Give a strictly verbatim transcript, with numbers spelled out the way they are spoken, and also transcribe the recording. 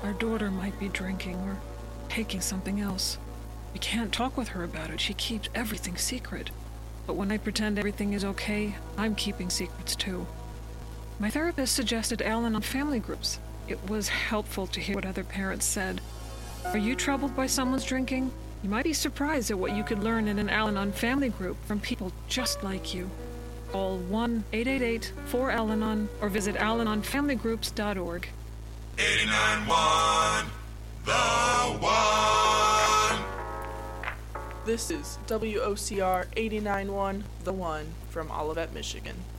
Our daughter might be drinking or taking something else. We can't talk with her about it. She keeps everything secret. But when I pretend everything is okay, I'm keeping secrets too. My therapist suggested Al-Anon family groups. It was helpful to hear what other parents said. Are you troubled by someone's drinking? You might be surprised at what you could learn in an Al-Anon family group from people just like you. Call one eight eight eight four Al Anon or visit al anon family groups dot org. eighty-nine point one, The One. This is W O C R eighty-nine point one, The One, from Olivet, Michigan.